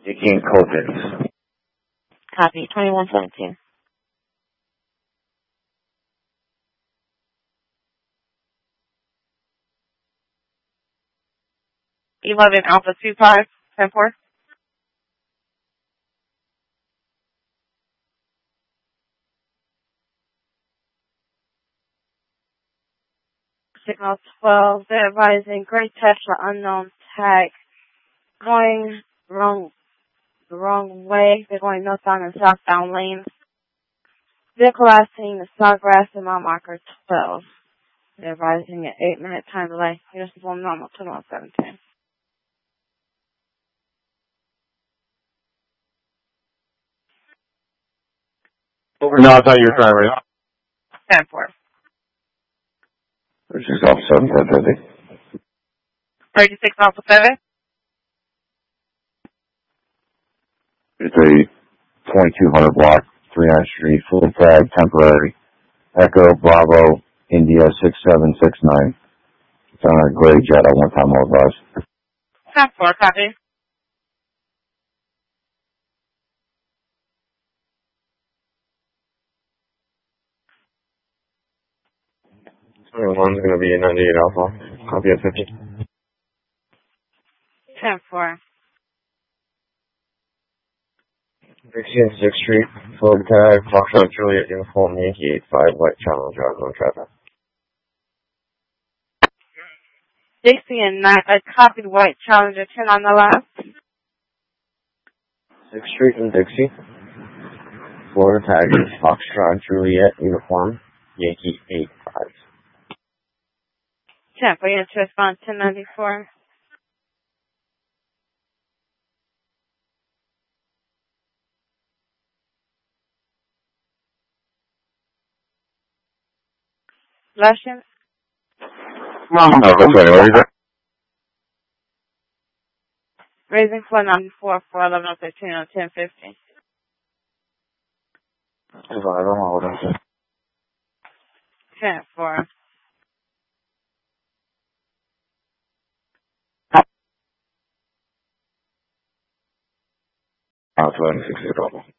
Yankee and Colvins. Copy. 2117. 11 Alpha 25, 10-4. Signal 12, they're advising Great Tesla unknown tag. Going the wrong way. They're going northbound and southbound lanes. Vehicle last seen the Sawgrass and mile marker 12. They're advising an 8-minute time delay. Municipal normal 2117. No, I thought you were trying to 10-4. 36 Alpha 7, 1050. 36 Alpha 7. It's a 2200 block, 39th Street, full tag, temporary. Echo, Bravo, India 6769. It's on a gray jet at one time all bus. 10-4, copy. One's going to be a 98 Alpha. Copy at 50. 10-4. 66th Street, full tag, Foxtrot Juliet, uniform, Yankee 85, white channel, drive on traffic. Dixie and Knight, I copied white Challenger 10 on the left. 6th Street and Dixie. Florida tag, Foxtrot Juliet, uniform, Yankee 85. 10-4, you have to respond 1094. Russian? No, that's right. What is it? Raising 494 for 1113 on 1050. I don't know what I said. 10-4. I'll 60 double.